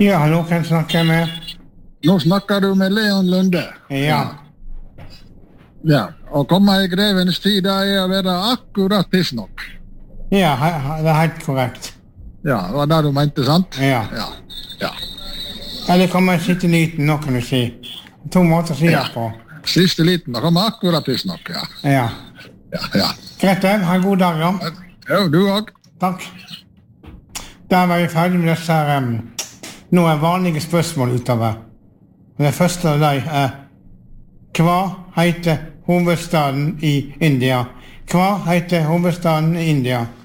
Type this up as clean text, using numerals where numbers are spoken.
Ja, hallo, hvem snakker jeg med? Nå snakker du med Leon Lunde. Ja. Ja, å komme i grevens tid er å være akkurat tidsnok. Ja, det er helt korrekt. Ja, det var det du mente, sant? Ja. Ja. Eller kommer sitte liten nå, kan du si. 2 måter å si det på. Siste liten, da kommer akkurat tidsnok, ja. Ja. Ja. Greit, ha en god dag, ja. Ja, du også. Takk. Da var vi ferdig med disse her, nå er vanlige spørsmål utover. Det første av dem er, hva heter hovedstaden i India? Hva heter hovedstaden i India?